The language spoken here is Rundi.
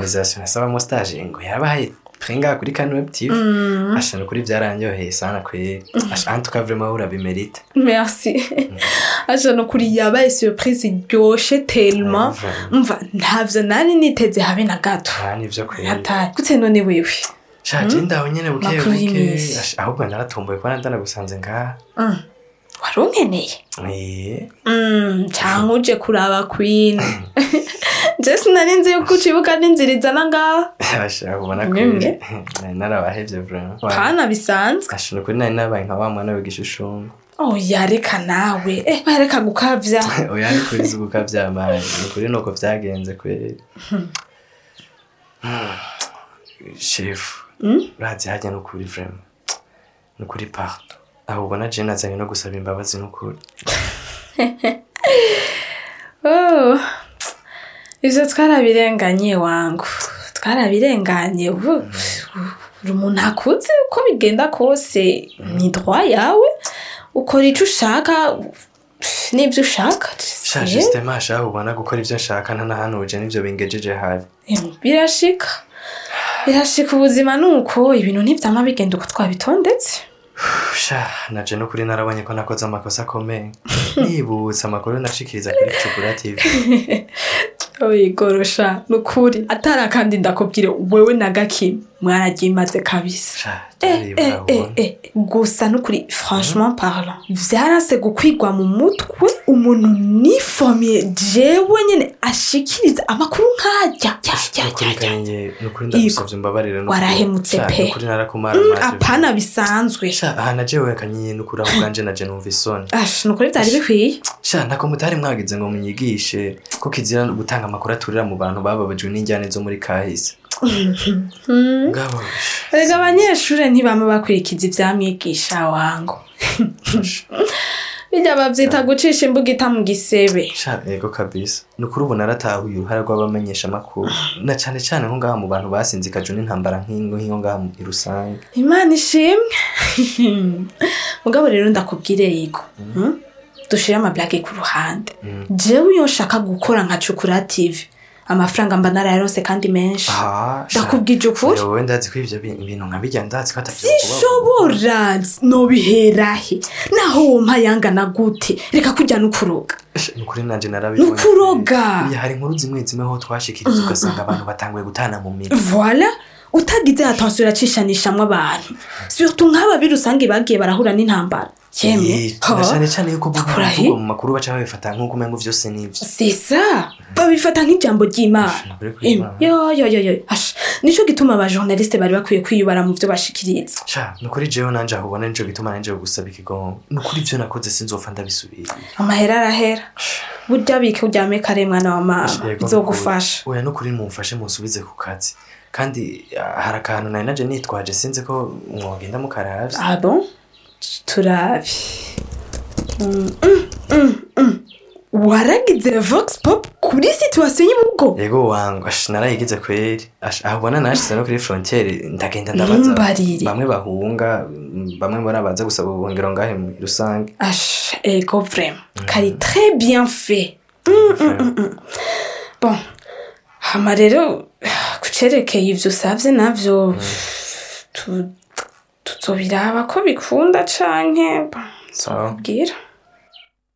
organisation nasaba stage ngo yabaye pringa kuri Can Web TV ashana kuri byaranyoheye sana kweri ashana tukavurema urabimerita merci ashana kuri yabaye surprise iryoshe tellement umva ntavyo nari niteze habe na gato nivyo kweri hatari gute none wewe shaje ndaho nyene buke ahubwo naratomboye kwa ndana gusanze ngaha waronkeneye cyangwa uje kuraba Queen Jesse nari nzi yuko ucibuka n'inzirizana ngaho ashaka kubona kweri narabahevye vraiment kana bisanzwe ashino kuri nari nabaye nka wa mwana w'igishushumu yareka nawe bareka gukavya yari kuri zugukavya amaye kuri nuko vyagenze kweri chef urazi hajya no kuri vraiment no kuri pardon ahubwo na je nazanye no gusaba imbabazi n'ukuri ivyo twarabirenganye wangu twarabirenganye umuntu akuze uko bigenda kose ni droit yawe ukora ico ushaka n'ibyo ushaka justement ashaka ubona gukora ivyo nshaka ntanahanuje n'ivyo bingejeje habi birashika ubuzima nuko ibintu ntivyama bigenda uko twabitondetse naje no kuri narabonye ko nakoze amakosa akomeye nibutsa amakuru nashikiriza kuri Chocolat TV igorosha nukuri atara kandi ndakubwire wewe na Gaki mwaragimaze kabisa gusa nukuri franchement parlant vyarase gukwigwa mu mutwe umuntu ni famille jewe nyene ashikiriza amakuru nkajya nukuri ndagusavye mbabarire warahemutse pe nukuri narakumara apana bisanzwe aha jewe kanyiye nukuri ahubwanje naje numva isoni nukuri byari bikwiye ntako mutari mwagize ngo munyigishe ko kizira gutanga amakuru aturira mu bantu bababajwe n'injyane zo muri kahise Rega abanyeshure ntibama bakurikiza ivyamwigisha wangu bijya bavyita gucisha imbugita mu gisebe yego kabisa nukuri ubu naratahuye uruhara rw'abamenyesha amakuru na cane cane nko ngaha mu bantu basinzikajwe n'intambara nk'iyo ngaha i Rusange Imana ishimwe mugabo rero ndakubwire yego dushira amablage ku ruhande jewe iyo nshaka gukora nka Chocolat TV amafaranga mba narayarose kandi menshi ndakubwije ukuri wowe ndazi ko ivyo bintu nkabijya ndazi ko atavyo sishobora no biherahe naho wompa yangana gute reka kujya nukuroga nukuri nanje narabibonye nukuroga hari inkuru zimwe ho twashikiriza ugasanga abantu batanguye gutana mu miri voilà utagize attention iracishanishamwe abantu surtout nk'aba birusange bagiye barahura n'intambara yemwe cyane yuko buvuga mu makuru baca babifata nk'uko umengo vyose nivyo c'est ça babifata nk'ijambo ry'Imana yo nico gituma aba journaliste bari bakwiye kwiyubara mu byo bashikiriza nukuri jewe nanje ahubona nico gituma nanje gusaba ikigongo nukuri ivyo nakoze sinzopfa ndabisubira amahera arahera burya bike uryame kare mwana wa mama bizogufasha oya nukuri mumfashe munsubize ku kazi kandi hari akantu naje nitwaje sinzi ko mwogenda mukaravye bon turabi waragize Vox Pop kuri situation y'ubugo yego wangu narayigize kweri ahubona nashize no kuri frontiere ndagenda ndabaza bamwe bahunga bamwe barabaza gusaba ubuhungiro ngahe mu Rusange ego vraiment kari très bien fait bon hama rero kucerekeye ivyo savye navyo tuzobiraba ko bikunda canke so bwira